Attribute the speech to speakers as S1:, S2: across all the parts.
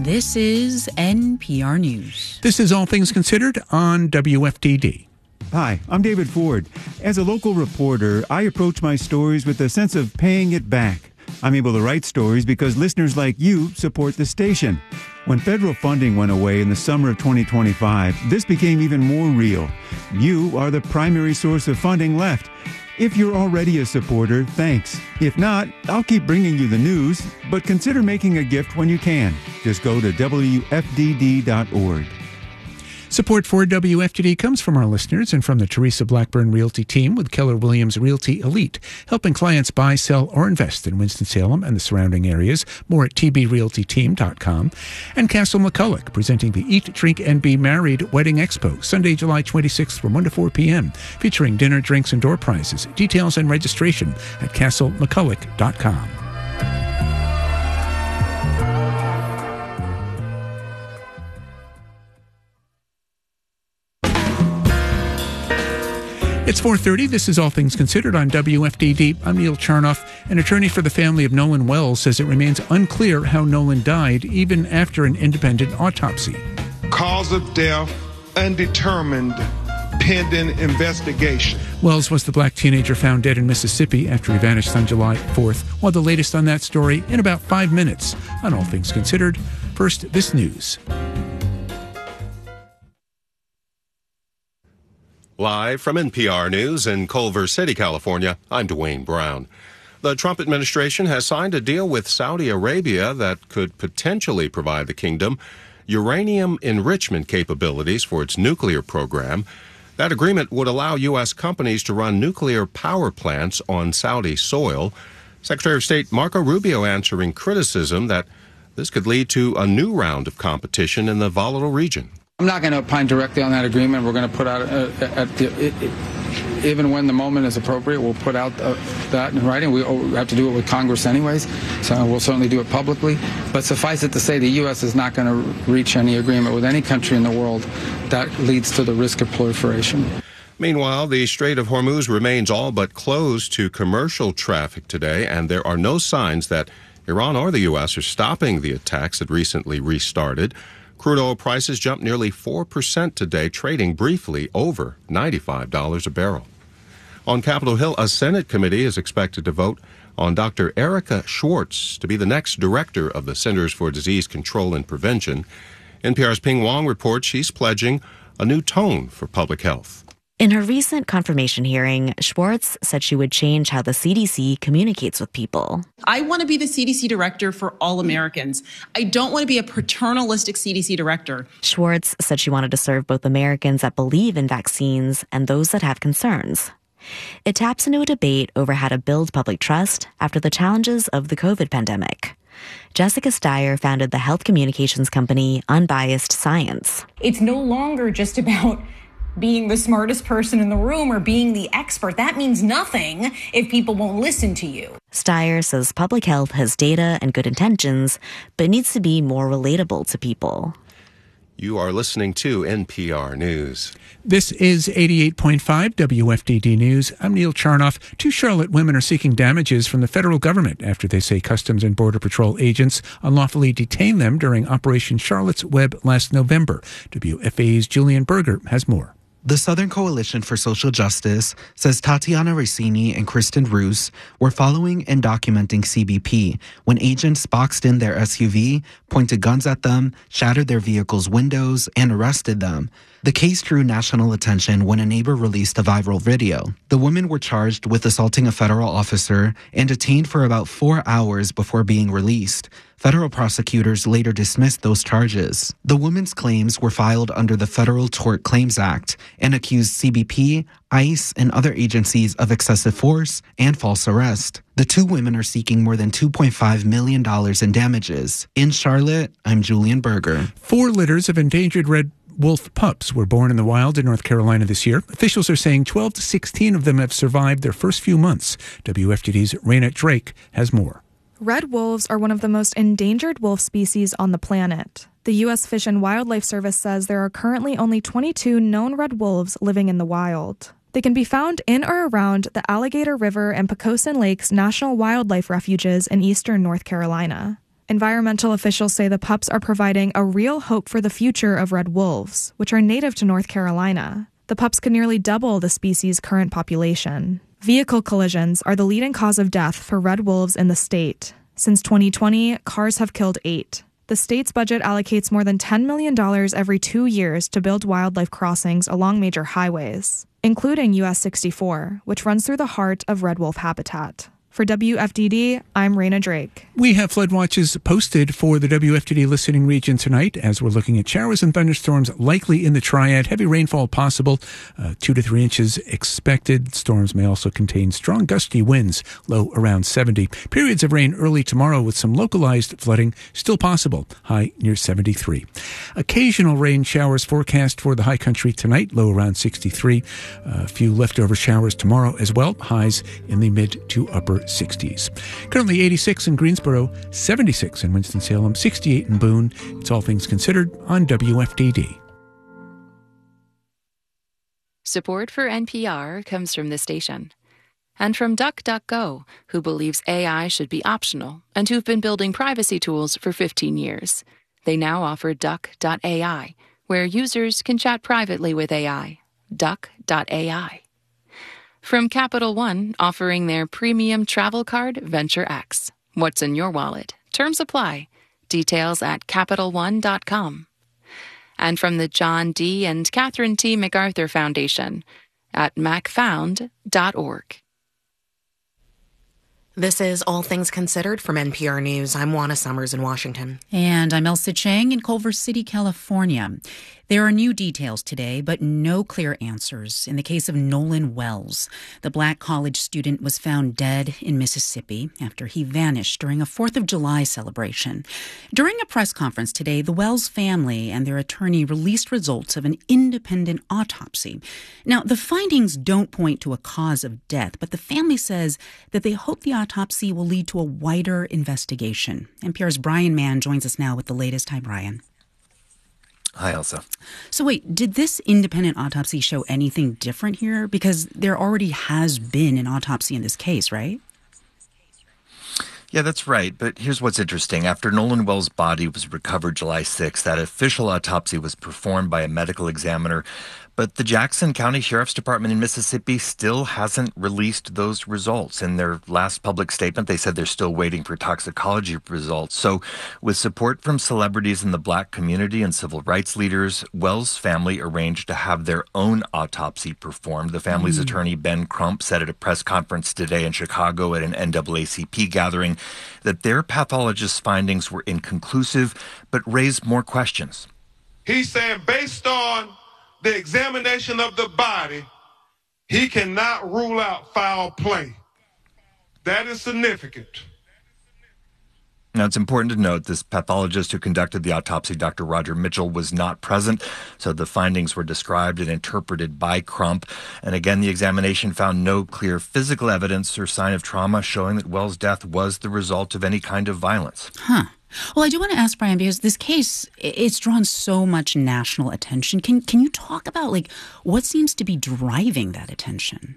S1: This is NPR News.
S2: This is All Things Considered on WFDD.
S3: Hi, I'm David Ford. As a local reporter, I approach my stories with a sense of paying it back. I'm able to write stories because listeners like you support the station. When federal funding went away in the summer of 2025, this became even more real. You are the primary source of funding left. If you're already a supporter, thanks. If not, I'll keep bringing you the news, but consider making a gift when you can. Just go to WFDD.org.
S2: Support for WFDD comes from our listeners and from the Teresa Blackburn Realty team with Keller Williams Realty Elite, helping clients buy, sell, or invest in Winston-Salem and the surrounding areas. More at tbrealtyteam.com. And Castle McCulloch, presenting the Eat, Drink, and Be Married Wedding Expo, Sunday, July 26th from 1 to 4 p.m., featuring dinner, drinks, and door prizes. Details and registration at castlemcculloch.com. It's 4:30. This is All Things Considered on WFDD. I'm Neil Charnoff. An attorney for the family of Nolan Wells says it remains unclear how Nolan died, even after an independent autopsy.
S4: Cause of death undetermined, pending investigation.
S2: Wells was the black teenager found dead in Mississippi after he vanished on July 4th. Well, the latest on that story in about 5 minutes on All Things Considered. First, this news.
S5: Live from NPR News in Culver City, California, I'm Dwayne Brown. The Trump administration has signed a deal with Saudi Arabia that could potentially provide the kingdom uranium enrichment capabilities for its nuclear program. That agreement would allow U.S. companies to run nuclear power plants on Saudi soil. Secretary of State Marco Rubio answering criticism that this could lead to a new round of competition in the volatile region.
S6: I'm not going to opine directly on that agreement. We're going to put out, even when the moment is appropriate, we'll put out that in writing. We have to do it with Congress anyways, so we'll certainly do it publicly. But suffice it to say, the U.S. is not going to reach any agreement with any country in the world that leads to the risk of proliferation.
S5: Meanwhile, the Strait of Hormuz remains all but closed to commercial traffic today, and there are no signs that Iran or the U.S. are stopping the attacks that recently restarted. Crude oil prices jumped nearly 4% today, trading briefly over $95 a barrel. On Capitol Hill, a Senate committee is expected to vote on Dr. Erica Schwartz to be the next director of the Centers for Disease Control and Prevention. NPR's Ping Wong reports she's pledging a new tone for public health.
S7: In her recent confirmation hearing, Schwartz said she would change how the CDC communicates with people.
S8: I want to be the CDC director for all Americans. I don't want to be a paternalistic CDC director.
S7: Schwartz said she wanted to serve both Americans that believe in vaccines and those that have concerns. It taps into a debate over how to build public trust after the challenges of the COVID pandemic. Jessica Steyer founded the health communications company Unbiased Science.
S9: It's no longer just about being the smartest person in the room or being the expert. That means nothing if people won't listen to you.
S7: Steyer says public health has data and good intentions, but needs to be more relatable to people.
S5: You are listening to NPR News.
S2: This is 88.5 WFDD News. I'm Neil Charnoff. 2 Charlotte women are seeking damages from the federal government after they say Customs and Border Patrol agents unlawfully detained them during Operation Charlotte's Web last November. WFA's Julian Berger has more.
S10: The Southern Coalition for Social Justice says Tatiana Racini and Kristen Roos were following and documenting CBP when agents boxed in their SUV, pointed guns at them, shattered their vehicle's windows, and arrested them. The case drew national attention when a neighbor released a viral video. The women were charged with assaulting a federal officer and detained for about 4 hours before being released. Federal prosecutors later dismissed those charges. The women's claims were filed under the Federal Tort Claims Act and accused CBP, ICE, and other agencies of excessive force and false arrest. The 2 women are seeking more than $2.5 million in damages. In Charlotte, I'm Julian Berger.
S2: 4 litters of endangered red wolf pups were born in the wild in North Carolina this year. Officials are saying 12 to 16 of them have survived their first few months. WFDD's Raina Drake has more.
S11: Red wolves are one of the most endangered wolf species on the planet. The U.S. Fish and Wildlife Service says there are currently only 22 known red wolves living in the wild. They can be found in or around the Alligator River and Poquoson Lakes National Wildlife Refuges in eastern North Carolina. Environmental officials say the pups are providing a real hope for the future of red wolves, which are native to North Carolina. The pups could nearly double the species' current population. Vehicle collisions are the leading cause of death for red wolves in the state. Since 2020, cars have killed 8. The state's budget allocates more than $10 million every 2 years to build wildlife crossings along major highways, including US 64, which runs through the heart of red wolf habitat. For WFDD, I'm Raina Drake.
S2: We have flood watches posted for the WFDD listening region tonight as we're looking at showers and thunderstorms likely in the triad. Heavy rainfall possible, 2 to 3 inches expected. Storms may also contain strong gusty winds, low around 70. Periods of rain early tomorrow with some localized flooding still possible, high near 73. Occasional rain showers forecast for the high country tonight, low around 63. A few leftover showers tomorrow as well, highs in the mid to upper 60s. Currently 86 in Greensboro, 76 in Winston-Salem, 68 in Boone. It's All Things Considered on WFDD.
S12: Support for NPR comes from the station and from DuckDuckGo, who believes AI should be optional and who've been building privacy tools for 15 years. They now offer Duck.ai, where users can chat privately with AI. Duck.ai. From Capital One, offering their premium travel card, Venture X. What's in your wallet? Terms apply. Details at CapitalOne.com. And from the John D. and Catherine T. MacArthur Foundation at macfound.org.
S13: This is All Things Considered from NPR News. I'm Juana Summers in Washington.
S1: And I'm Elsa Chang in Culver City, California. There are new details today, but no clear answers in the case of Nolan Wells. The black college student was found dead in Mississippi after he vanished during a 4th of July celebration. During a press conference today, the Wells family and their attorney released results of an independent autopsy. Now, the findings don't point to a cause of death, but the family says that they hope the autopsy will lead to a wider investigation. NPR's Brian Mann joins us now with the latest. Hi, Brian.
S14: Hi, Elsa.
S1: So wait, did this independent autopsy show anything different here? Because there already has been an autopsy in this case, right?
S14: Yeah, that's right. But here's what's interesting. After Nolan Wells' body was recovered July 6th, that official autopsy was performed by a medical examiner. But the Jackson County Sheriff's Department in Mississippi still hasn't released those results. In their last public statement, they said they're still waiting for toxicology results. So with support from celebrities in the black community and civil rights leaders, Wells' family arranged to have their own autopsy performed. The family's attorney, Ben Crump, said at a press conference today in Chicago at an NAACP gathering that their pathologist's findings were inconclusive but raised more questions.
S4: He's saying based on the examination of the body, he cannot rule out foul play. That is significant.
S14: Now, it's important to note this pathologist who conducted the autopsy, Dr. Roger Mitchell, was not present, so the findings were described and interpreted by Crump. And again, the examination found no clear physical evidence or sign of trauma showing that Wells' death was the result of any kind of violence.
S1: Huh. Well, I do want to ask, Brian, because this case, it's drawn so much national attention. Can you talk about, what seems to be driving that attention?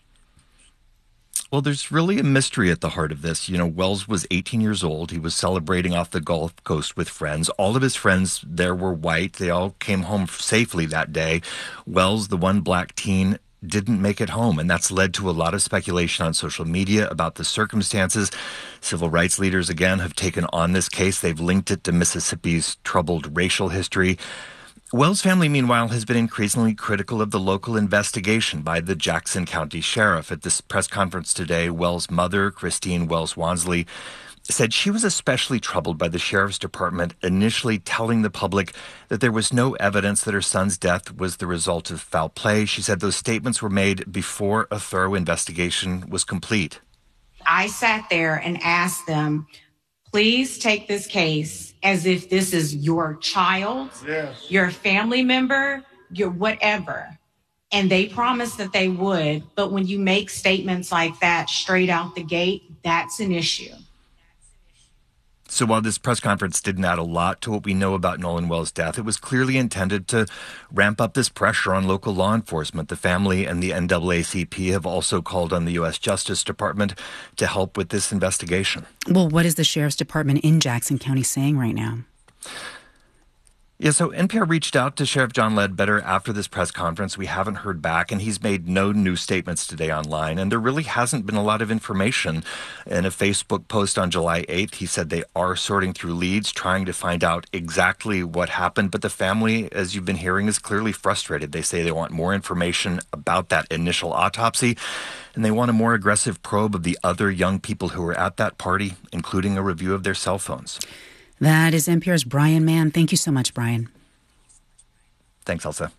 S14: Well, there's really a mystery at the heart of this. You know, Wells was 18 years old. He was celebrating off the Gulf Coast with friends. All of his friends there were white. They all came home safely that day. Wells, the one black teen, didn't make it home, and that's led to a lot of speculation on social media about the circumstances. Civil rights leaders, again, have taken on this case. They've linked it to Mississippi's troubled racial history. Wells' family, meanwhile, has been increasingly critical of the local investigation by the Jackson County Sheriff. At this press conference today, Wells' mother, Christine Wells Wansley, said she was especially troubled by the Sheriff's Department initially telling the public that there was no evidence that her son's death was the result of foul play. She said those statements were made before a thorough investigation was complete.
S15: I sat there and asked them, please take this case as if this is your child, your family member, your whatever. And they promised that they would. But when you make statements like that straight out the gate, that's an issue.
S14: So while this press conference didn't add a lot to what we know about Nolan Wells' death, it was clearly intended to ramp up this pressure on local law enforcement. The family and the NAACP have also called on the U.S. Justice Department to help with this investigation.
S1: Well, what is the Sheriff's Department in Jackson County saying right now?
S14: Yeah, so NPR reached out to Sheriff John Ledbetter after this press conference. We haven't heard back, and he's made no new statements today online. And there really hasn't been a lot of information. In a Facebook post on July 8th, he said they are sorting through leads, trying to find out exactly what happened. But the family, as you've been hearing, is clearly frustrated. They say they want more information about that initial autopsy, and they want a more aggressive probe of the other young people who were at that party, including a review of their cell phones.
S1: That is NPR's Brian Mann. Thank you so much, Brian.
S14: Thanks, Elsa.